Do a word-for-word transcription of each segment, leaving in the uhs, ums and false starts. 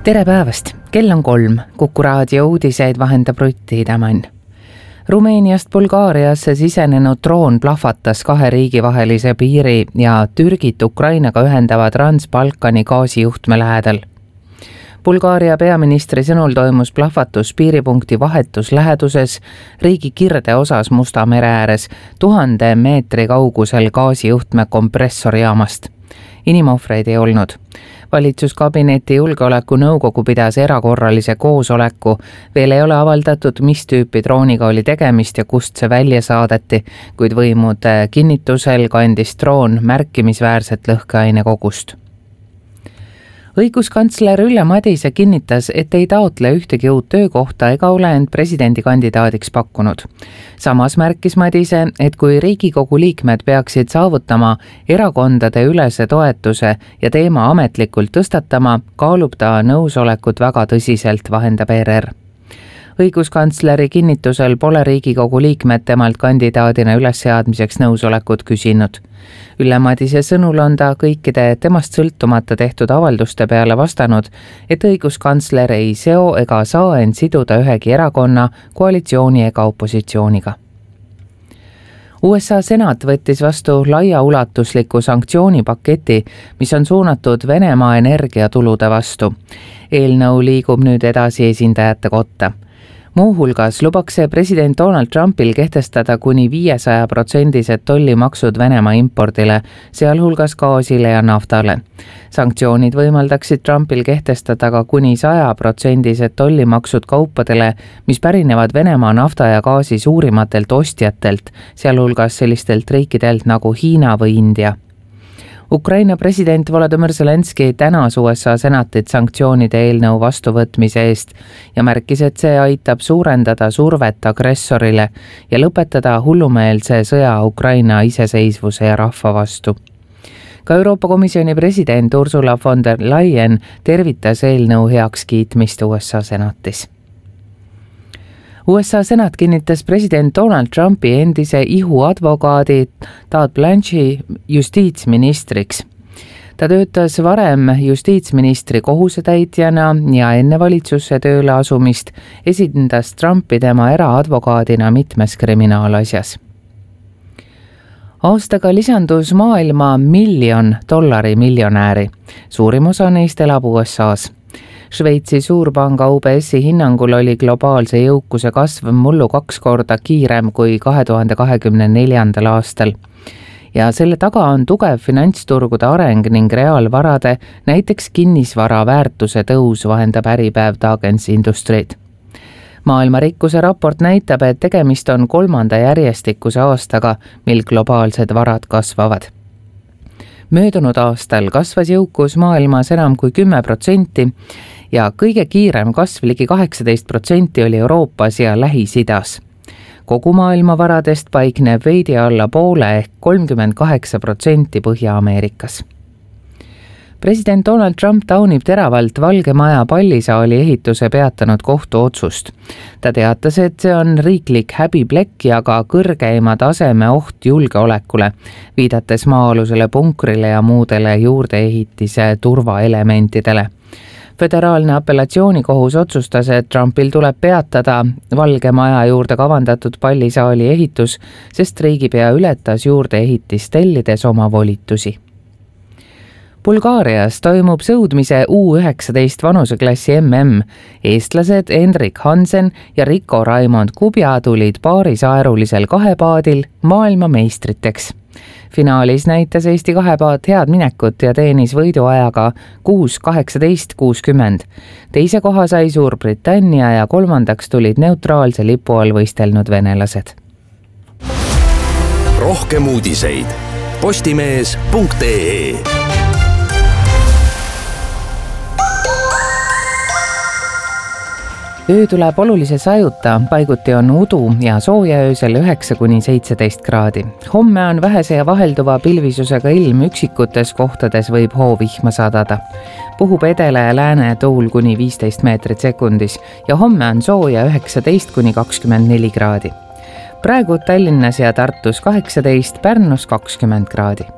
Tere päevast! Kell on kolm. Kuku raadio uudiseid vahendab Rutti Hidemann. Rumeeniast Bulgaariasse sisenenud droon plahvatas kahe riigi vahelise piiri ja Türgit Ukrainaga ühendava Trans-Balkani gaasijuhtme lähedal. Bulgaaria peaministri sõnul toimus plahvatus piiripunkti vahetus läheduses riigi kirde osas Musta mere ääres tuhande meetri kaugusel gaasijuhtme kompressorijaamast. Inimohvreid ei olnud. Valitsuskabineti julgeolekunõukogu pidas erakorralise koosoleku. Veel ei ole avaldatud, mis tüüpi drooniga oli tegemist ja kust see välja saadeti, kuid võimude kinnitusel kandis droon märkimisväärset lõhkeaine kogust. Õiguskantsler Ülle Madise kinnitas, et ei taotle ühtegi uut töökohta ega ole end presidendikandidaadiks pakkunud. Samas märkis Madise, et kui Riigikogu liikmed peaksid saavutama erakondade ülese toetuse ja teema ametlikult tõstatama, kaalub ta nõusolekut väga tõsiselt, vahendab E R R. Õiguskantsleri kinnitusel pole Riigikogu liikmed temalt kandidaadina ülesseadmiseks nõusolekut küsinud. Ülle Madise sõnul on ta kõikide temast sõltumata tehtud avalduste peale vastanud, et õiguskantsler ei seo ega saa end siduda ühegi erakonna, koalitsiooni ega opositsiooniga. U S A senat võttis vastu laiaulatusliku sanktsioonipaketi, mis on suunatud Venemaa energiatulude vastu. Eelnõu liigub nüüd edasi esindajate kotta. Muuhulgas lubaks see president Donald Trumpil kehtestada kuni viiesaja protsendised tollimaksud Venemaa impordile, sealhulgas gaasile ja naftale. Sanktsioonid võimaldaksid Trumpil kehtestada ka kuni saja protsendised tollimaksud kaupadele, mis pärinevad Venemaa nafta ja gaasi suurimatelt ostjatelt, sealhulgas sellistelt riikidelt nagu Hiina või India. Ukraina president Volodymyr Zelenski tänas U S A senatit sanktsioonide eelnõu vastuvõtmise eest ja märkis, et see aitab suurendada survet agressorile ja lõpetada hullumeelse sõja Ukraina iseseisvuse ja rahva vastu. Ka Euroopa Komisjoni president Ursula von der Leyen tervitas eelnõu heakskiitmist U S A senatis. U S A senat kinnitas president Donald Trumpi endise ihu advokaadi Todd Blanche'i justiitsministriks. Ta töötas varem justiitsministri kohusetäitjana ja enne valitsusse tööle asumist esindas Trumpi tema eraadvokaadina mitmes kriminaalasjas. Aastaga lisandus maailma miljon dollari miljonääri. Suurim osa neist elab U S A's. Šveitsi suurpanga U B S-i hinnangul oli globaalse jõukuse kasv mullu kaks korda kiirem kui kahe tuhande kahekümne neljandal aastal. Ja selle taga on tugev finantsturgude areng ning reaalvarade, näiteks kinnisvara väärtuse tõus, vahendab äripäev Dagens Industrid. Maailma rikkuse raport näitab, et tegemist on kolmanda järjestikuse aastaga, mil globaalsed varad kasvavad. Möödunud aastal kasvas jõukus maailmas enam kui kümme protsenti ja kõige kiirem kasv ligi kaheksateist protsenti oli Euroopas ja Lähis-Idas. Kogu maailma varadest paikneb veidi alla poole ehk kolmkümmend kaheksa protsenti Põhja-Ameerikas. President Donald Trump taunib teravalt Valge Maja pallisaali ehituse peatanud kohtuotsust. Ta teatas, et see on riiklik häbiplekk ja ka kõrgeima taseme oht julgeolekule, viidates maa-alusele punkrile ja muudele juurdeehitise turvaelementidele. Föderaalne apellatsioonikohus otsustas, et Trumpil tuleb peatada Valge Maja juurde kavandatud pallisaali ehitus, sest riigipea ületas juurdeehitist tellides oma volitusi. Bulgaarias toimub sõudmise U üheksateist vanuseklassi M M. Eestlased Hendrik Hansen ja Rico Raimond Kubja tulid paarisaerulisel kahepaadil maailma meistriteks. Finaalis näitas Eesti kahepaat head minekut ja teenis võiduajaga kuus kaheksateist kuuskümmend. Teise koha sai Suurbritannia ja kolmandaks tulid neutraalse lipu all võistelnud venelased. Rohkem uudiseid postimees punkt ee. Öö tuleb olulise sajuta, paiguti on udu ja sooja öösel üheksa kuni seitseteist kraadi. Homme on vähese ja vahelduva pilvisusega ilm, üksikutes kohtades võib hoovihma sadada. Puhub edele ja lääne tuul kuni viisteist meetrit sekundis ja homme on sooja üheksateist kuni kakskümmend neli kraadi. Praegu Tallinnas ja Tartus kaheksateist, Pärnus kakskümmend kraadi.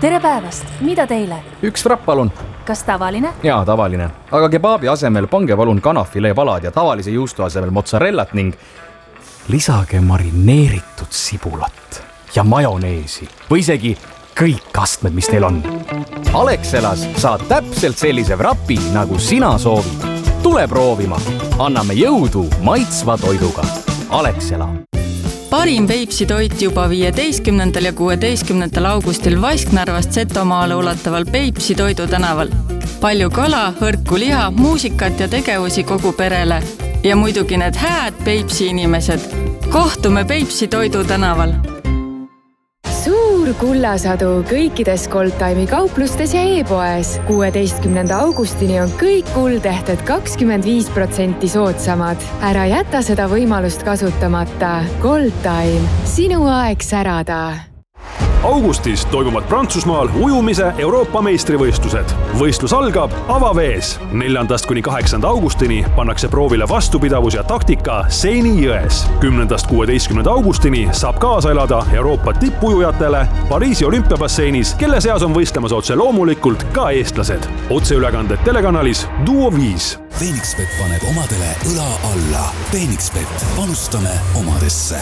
tere päevast, mida teile? Üks frapp palun. Kas tavaline? Jaa, tavaline. Aga kebaabi asemel pange palun kanafilee palad ja tavalise juustu asemel mozzarellat ning lisage marineeritud sibulat ja majoneesi või isegi kõik astmed, mis teil on. Alexelas saad täpselt sellise vrapi, nagu sina soovid. Tule proovima. Anname jõudu maitsva toiduga. Alexela. Parim Peipsi toit juba viieteistkümnendal ja kuueteistkümnendal augustil Vasknarvast Setomaale ulataval Peipsi toidu tänaval. Palju kala, hõrku liha, muusikat ja tegevusi kogu perele. Ja muidugi need hääd Peipsi inimesed. Kohtume Peipsi toidu tänaval. Suur kullasadu kõikides Goldtime'i kauplustes ja e-poes. kuueteistkümnenda augustini on kõik kuldehted kakskümmend viis protsenti soodsamad. Ära jäta seda võimalust kasutamata. Goldtime. Sinu aeg särada. Augustis toimuvad Prantsusmaal ujumise Euroopa meistrivõistlused. Võistlus algab avavees. neljandast kuni kaheksanda augustini pannakse proovile vastupidavus ja taktika Seini jões. kümnendast kuueteistkümnenda augustini saab kaasa elada Euroopa tippujujatele Pariisi olümpiabasseinis, kelle seas on võistlemas otse loomulikult ka eestlased. Otseülekanded telekanalis Duo viis. Phoenixbet paneb omadele õla alla. Phoenixbet, panustame omadesse.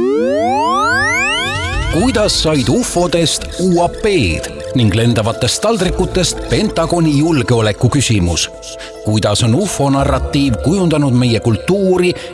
Kuidas said ufodest U A P-d ning lendavatest taldrikutest Pentagoni julgeoleku küsimus? Kuidas on ufo narratiiv kujundanud meie kultuuri